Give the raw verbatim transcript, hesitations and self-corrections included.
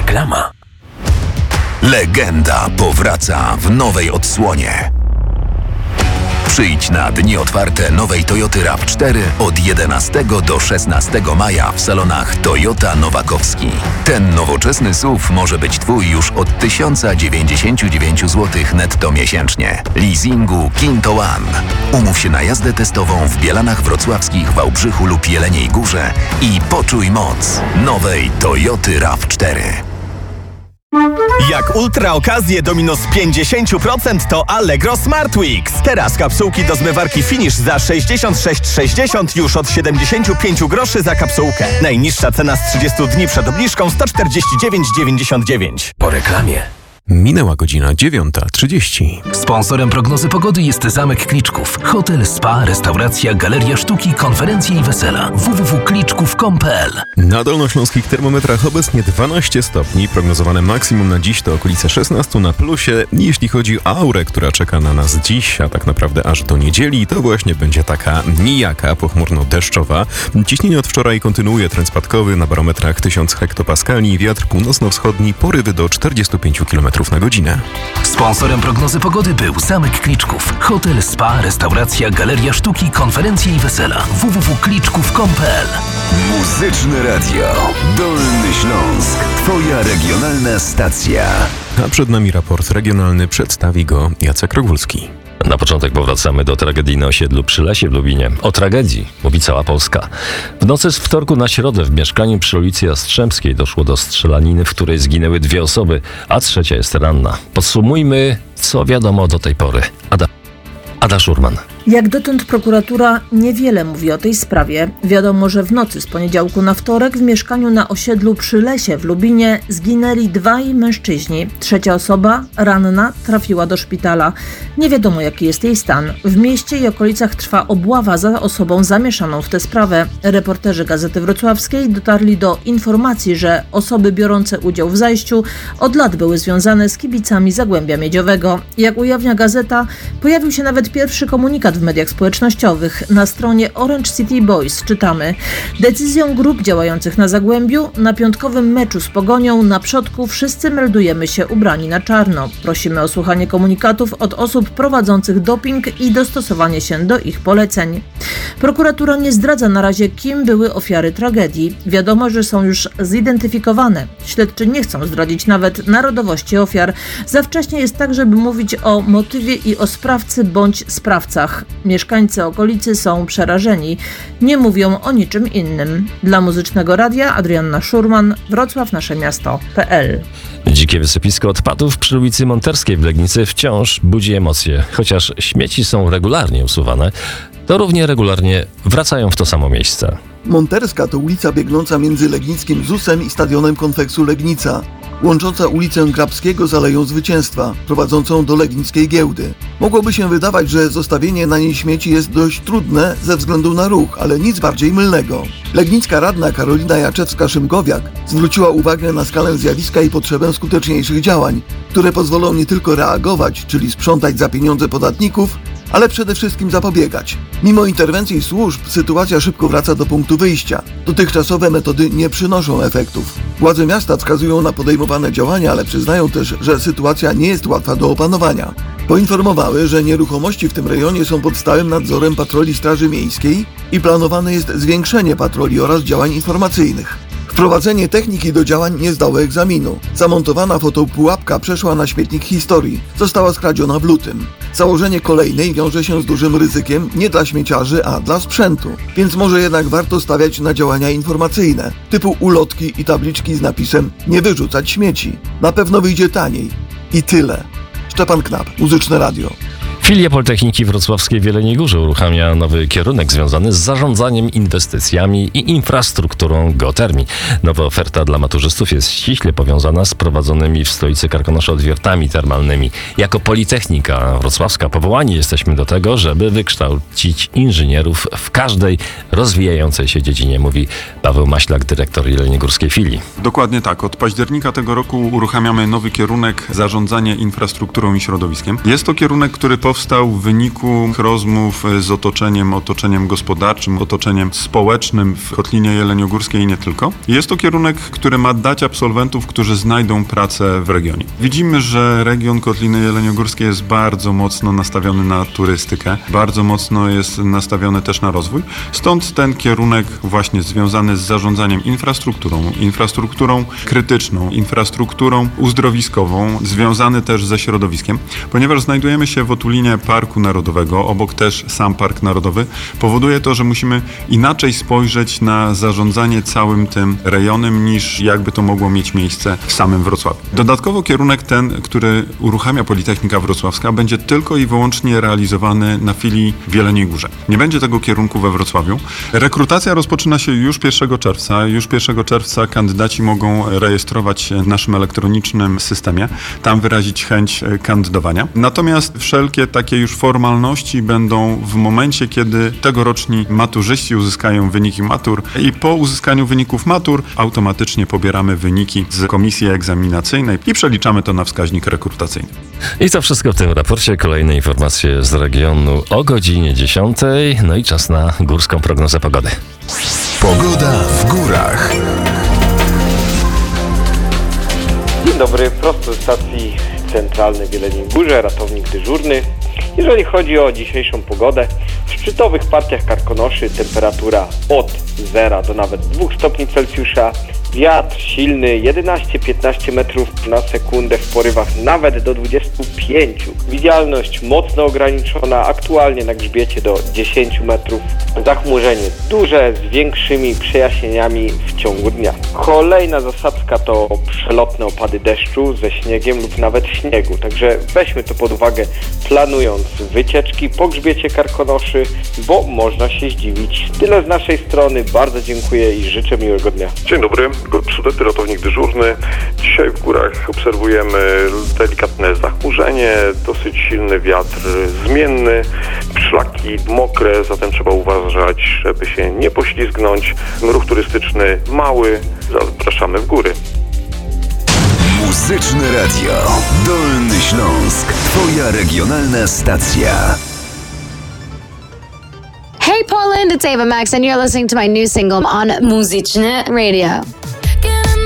Reklama. Legenda powraca w nowej odsłonie. Przyjdź na dni otwarte nowej Toyoty raw cztery od jedenastego do szesnastego maja w salonach Toyota Nowakowski. Ten nowoczesny S U V może być Twój już od tysiąc dziewięćdziesiąt dziewięć złotych netto miesięcznie. Leasingu Kinto One. Umów się na jazdę testową w Bielanach Wrocławskich, Wałbrzychu lub Jeleniej Górze i poczuj moc nowej Toyoty raw cztery. Jak ultra okazje do minus pięćdziesiąt procent to Allegro Smart Weeks. Teraz kapsułki do zmywarki Finish za sześćdziesiąt sześć sześćdziesiąt już od siedemdziesiąt pięć groszy za kapsułkę. Najniższa cena z trzydziestu dni przed obniżką sto czterdzieści dziewięć dziewięćdziesiąt dziewięć. Po reklamie. Minęła godzina dziewiąta trzydzieści. Sponsorem prognozy pogody jest Zamek Kliczków. Hotel, spa, restauracja, galeria sztuki, konferencje i wesela. w w w kropka kliczków kropka com kropka p l. Na dolnośląskich termometrach obecnie dwanaście stopni. Prognozowane maksimum na dziś to okolice szesnaście na plusie. Jeśli chodzi o aurę, która czeka na nas dziś, a tak naprawdę aż do niedzieli, to właśnie będzie taka nijaka, pochmurno-deszczowa. Ciśnienie od wczoraj kontynuuje trend spadkowy. Na barometrach tysiąc hektopaskali, wiatr północno-wschodni, porywy do czterdziestu pięciu kilometrów na godzinę. Sponsorem prognozy pogody był Zamek Kliczków. Hotel, spa, restauracja, galeria sztuki, konferencje i wesela. w w w kropka kliczków kropka com kropka p l. Muzyczne Radio Dolny Śląsk. Twoja regionalna stacja. A przed nami raport regionalny, przedstawi go Jacek Rogulski. Na początek powracamy do tragedii na osiedlu przy Lesie w Lubinie. O tragedii mówi cała Polska. W nocy z wtorku na środę w mieszkaniu przy ulicy Jastrzębskiej doszło do strzelaniny, w której zginęły dwie osoby, a trzecia jest ranna. Podsumujmy, co wiadomo do tej pory. Ada, Ada Szurman. Jak dotąd prokuratura niewiele mówi o tej sprawie. Wiadomo, że w nocy z poniedziałku na wtorek w mieszkaniu na osiedlu przy Lesie w Lubinie zginęli dwaj mężczyźni. Trzecia osoba, ranna, trafiła do szpitala. Nie wiadomo, jaki jest jej stan. W mieście i okolicach trwa obława za osobą zamieszaną w tę sprawę. Reporterzy Gazety Wrocławskiej dotarli do informacji, że osoby biorące udział w zajściu od lat były związane z kibicami Zagłębia Miedziowego. Jak ujawnia gazeta, pojawił się nawet pierwszy komunikat w mediach społecznościowych. Na stronie Orange City Boys czytamy: decyzją grup działających na Zagłębiu na piątkowym meczu z Pogonią na przodku wszyscy meldujemy się ubrani na czarno. Prosimy o słuchanie komunikatów od osób prowadzących doping i dostosowanie się do ich poleceń. Prokuratura nie zdradza na razie, kim były ofiary tragedii. Wiadomo, że są już zidentyfikowane. Śledczy nie chcą zdradzić nawet narodowości ofiar. Za wcześnie jest tak, żeby mówić o motywie i o sprawcy bądź sprawcach. Mieszkańcy okolicy są przerażeni. Nie mówią o niczym innym. Dla Muzycznego Radia Adrianna Szurman, Wrocław, nasze miasto kropka p l. Dzikie wysypisko odpadów przy ulicy Monterskiej w Legnicy wciąż budzi emocje. Chociaż śmieci są regularnie usuwane, to równie regularnie wracają w to samo miejsce. Monterska to ulica biegnąca między legnickim zusem i stadionem Konfeksu Legnica, łącząca ulicę Grabskiego z Aleją Zwycięstwa, prowadzącą do legnickiej giełdy. Mogłoby się wydawać, że zostawienie na niej śmieci jest dość trudne ze względu na ruch, ale nic bardziej mylnego. Legnicka radna Karolina Jaczewska-Szymkowiak zwróciła uwagę na skalę zjawiska i potrzebę skuteczniejszych działań, które pozwolą nie tylko reagować, czyli sprzątać za pieniądze podatników, ale przede wszystkim zapobiegać. Mimo interwencji służb sytuacja szybko wraca do punktu wyjścia. Dotychczasowe metody nie przynoszą efektów. Władze miasta wskazują na podejmowane działania, ale przyznają też, że sytuacja nie jest łatwa do opanowania. Poinformowały, że nieruchomości w tym rejonie są pod stałym nadzorem patroli Straży Miejskiej i planowane jest zwiększenie patroli oraz działań informacyjnych. Wprowadzenie techniki do działań nie zdało egzaminu. Zamontowana fotopułapka przeszła na śmietnik historii. Została skradziona w lutym. Założenie kolejnej wiąże się z dużym ryzykiem nie dla śmieciarzy, a dla sprzętu. Więc może jednak warto stawiać na działania informacyjne, typu ulotki i tabliczki z napisem „Nie wyrzucać śmieci”. Na pewno wyjdzie taniej. I tyle. Szczepan Knap, Muzyczne Radio. Filia Politechniki Wrocławskiej w Jeleniej Górze uruchamia nowy kierunek związany z zarządzaniem inwestycjami i infrastrukturą geotermii. Nowa oferta dla maturzystów jest ściśle powiązana z prowadzonymi w stolicy Karkonosza odwiertami termalnymi. Jako Politechnika Wrocławska powołani jesteśmy do tego, żeby wykształcić inżynierów w każdej rozwijającej się dziedzinie, mówi Paweł Maślak, dyrektor jeleniogórskiej filii. Dokładnie tak. Od października tego roku uruchamiamy nowy kierunek zarządzanie infrastrukturą i środowiskiem. Jest to kierunek, który powstał powstał w wyniku rozmów z otoczeniem, otoczeniem gospodarczym, otoczeniem społecznym w Kotlinie Jeleniogórskiej i nie tylko. Jest to kierunek, który ma dać absolwentów, którzy znajdą pracę w regionie. Widzimy, że region Kotliny Jeleniogórskiej jest bardzo mocno nastawiony na turystykę, bardzo mocno jest nastawiony też na rozwój. Stąd ten kierunek właśnie związany z zarządzaniem infrastrukturą, infrastrukturą krytyczną, infrastrukturą uzdrowiskową, związany też ze środowiskiem, ponieważ znajdujemy się w otulinie Parku Narodowego, obok też sam Park Narodowy, powoduje to, że musimy inaczej spojrzeć na zarządzanie całym tym rejonem, niż jakby to mogło mieć miejsce w samym Wrocławiu. Dodatkowo kierunek ten, który uruchamia Politechnika Wrocławska, będzie tylko i wyłącznie realizowany na filii w Jeleniej Górze. Nie będzie tego kierunku we Wrocławiu. Rekrutacja rozpoczyna się już pierwszego czerwca. Już pierwszego czerwca kandydaci mogą rejestrować się w naszym elektronicznym systemie, tam wyrazić chęć kandydowania. Natomiast wszelkie takie już formalności będą w momencie, kiedy tegoroczni maturzyści uzyskają wyniki matur i po uzyskaniu wyników matur automatycznie pobieramy wyniki z komisji egzaminacyjnej i przeliczamy to na wskaźnik rekrutacyjny. I to wszystko w tym raporcie. Kolejne informacje z regionu o godzinie dziesiątej. No i czas na górską prognozę pogody. Pogoda w górach. Dzień dobry, prosto ze stacji centralnej w Jeleniej Górze, ratownik dyżurny. Jeżeli chodzi o dzisiejszą pogodę, w szczytowych partiach Karkonoszy temperatura od zera do nawet dwóch stopni Celsjusza, wiatr silny jedenaście do piętnastu metrów na sekundę w porywach nawet do dwudziestu pięciu. Widzialność mocno ograniczona, aktualnie na grzbiecie do dziesięciu metrów. Zachmurzenie duże z większymi przejaśnieniami w ciągu dnia. Kolejna zasadzka to przelotne opady deszczu ze śniegiem lub nawet śniegu, także weźmy to pod uwagę, planując wycieczki po grzbiecie Karkonoszy, bo można się zdziwić. Tyle z naszej strony, bardzo dziękuję i życzę miłego dnia. Dzień dobry, Sudety, ratownik dyżurny. Dzisiaj w górach obserwujemy delikatne zachmurzenie, dosyć silny wiatr zmienny, szlaki mokre, zatem trzeba uważać, żeby się nie poślizgnąć. Ruch turystyczny mały, zapraszamy w góry. Muzyczne Radio Dolny Śląsk. Twoja regionalna stacja. Hey Poland, it's Ava Max and you're listening to my new single on Muzyczne Radio.